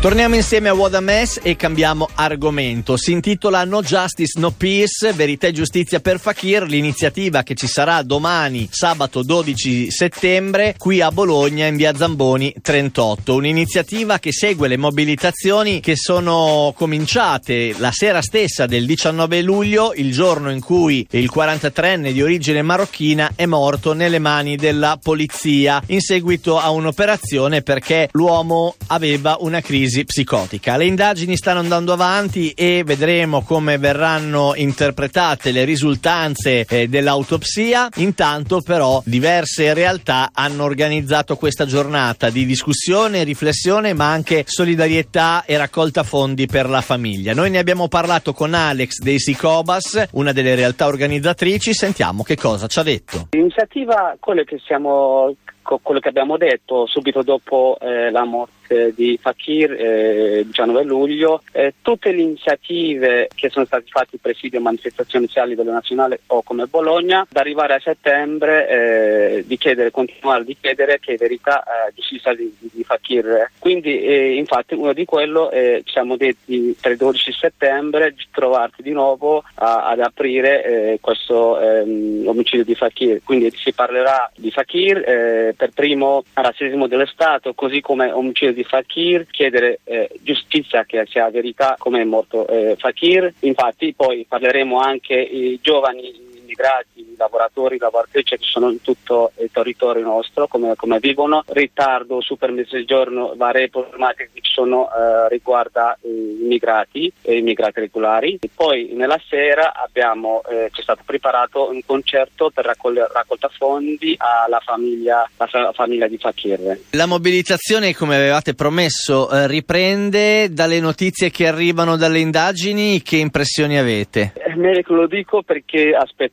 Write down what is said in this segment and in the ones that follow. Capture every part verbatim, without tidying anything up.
Torniamo insieme a What a Mess e cambiamo argomento. Si intitola No Justice, No Peace, verità e giustizia per Fakir, l'iniziativa che ci sarà domani, sabato dodici settembre, qui a Bologna in via Zamboni trentotto. Un'iniziativa che segue le mobilitazioni che sono cominciate la sera stessa del diciannove luglio, il giorno in cui il quarantatreenne di origine marocchina è morto nelle mani della polizia in seguito a un'operazione perché l'uomo aveva una crisi psicotica. Le indagini stanno andando avanti e vedremo come verranno interpretate le risultanze eh, dell'autopsia. Intanto però diverse realtà hanno organizzato questa giornata di discussione, riflessione, ma anche solidarietà e raccolta fondi per la famiglia. Noi ne abbiamo parlato con Alex dei Sicobas, una delle realtà organizzatrici. Sentiamo che cosa ci ha detto. L'iniziativa, quello che siamo quello che abbiamo detto subito dopo eh, la morte di Fakir, eh, diciannove luglio, eh, tutte le iniziative che sono state fatte, presidio, manifestazioni sia a livello nazionale o come Bologna, da arrivare a settembre eh, di chiedere, continuare di chiedere che verità eh, giustizia di, di, di Fakir. Quindi eh, infatti uno di quello eh, ci siamo detti per il dodici settembre di trovarsi di nuovo a, ad aprire eh, questo eh, omicidio di Fakir. Quindi si parlerà di Fakir, eh, per primo razzismo dello Stato, così come omicidio di Fakir, chiedere eh, giustizia, che sia verità come è morto eh, Fakir. Infatti poi parleremo anche i giovani immigrati, lavoratori, lavoratrici che sono in tutto il territorio nostro, come, come vivono, ritardo su permesso di soggiorno, varie problematiche che ci sono eh, riguarda gli immigrati e immigrati regolari. E poi nella sera abbiamo eh, c'è stato preparato un concerto per raccol- raccolta fondi alla famiglia, la fa- famiglia di Fakir. La mobilitazione, come avevate promesso, eh, riprende. Dalle notizie che arrivano dalle indagini, che impressioni avete? Eh, me lo dico perché aspetto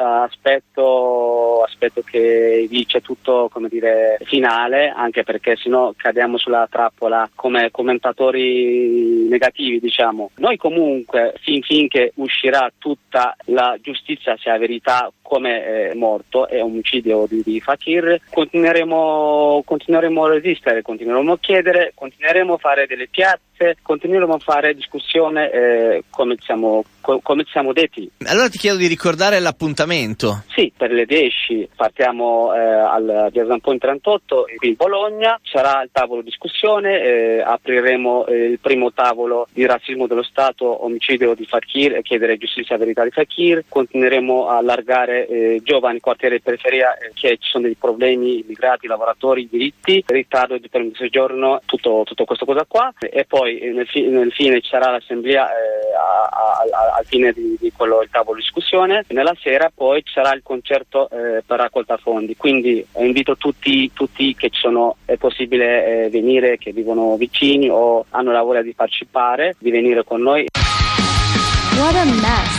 aspetto aspetto che dice tutto, come dire, finale, anche perché sennò cadiamo sulla trappola come commentatori negativi, diciamo. Noi comunque fin finché uscirà tutta la giustizia, sia verità come è morto, è un omicidio di, di Fakir, continueremo continueremo a resistere, continueremo a chiedere, continueremo a fare delle piazze, continueremo a fare discussione eh, come ci siamo co- come ci siamo detti. Allora ti chiedo di ricordare l'appuntamento. Sì, per le dieci partiamo eh, al via Zamboni trentotto qui in Bologna, sarà il tavolo discussione, eh, apriremo eh, il primo tavolo di razzismo dello Stato, omicidio di Fakir e chiedere giustizia e verità di Fakir. Continueremo a allargare eh, giovani, quartieri di periferia, eh, che ci sono dei problemi, immigrati, lavoratori, diritti, ritardo di permesso di soggiorno, tutto, tutto questo cosa qua. E poi eh, nel, fi- nel fine ci sarà l'assemblea eh, a, a, a, al fine di, di quello il tavolo di discussione. Nella sera poi ci sarà il concerto eh, per raccolta fondi, quindi eh, invito tutti tutti che ci sono, è possibile eh, venire, che vivono vicini o hanno la voglia di partecipare, di venire con noi. What a mess.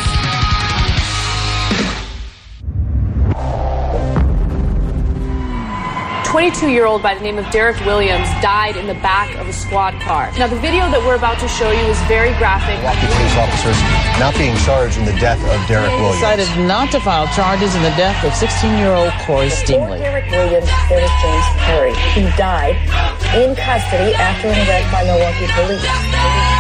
twenty-two-year-old by the name of Derek Williams died in the back of a squad car. Now, the video that we're about to show you is very graphic. Milwaukee police officers not being charged in the death of Derek Williams. Decided not to file charges in the death of sixteen-year-old Corey Stingley. Derek Williams, there was James Perry, who died in custody after an arrest by Milwaukee police.